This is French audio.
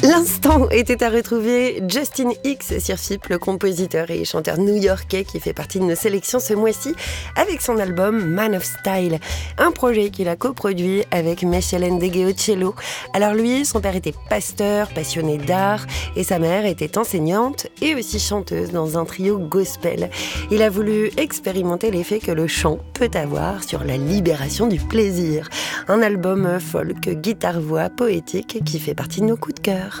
L'instant était à retrouver Justin Hicks sur FIP, le compositeur et chanteur new-yorkais qui fait partie de nos sélections ce mois-ci avec son album Man of Style, un projet qu'il a coproduit avec Michel Ndegeocello. Alors lui, son père était pasteur, passionné d'art et sa mère était enseignante et aussi chanteuse dans un trio gospel. Il a voulu expérimenter l'effet que le chant peut avoir sur la libération du plaisir. Un album folk, guitare-voix, poétique qui fait partie de nos coups de cœur.